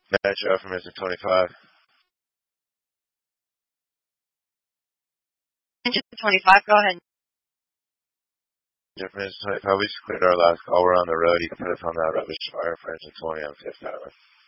Metro from Mr. 25. Engine 25, go ahead. Mr. 25, we just cleared our last call. We're on the road. You can put us on that rubbish fire for engine 20 on 5th Avenue.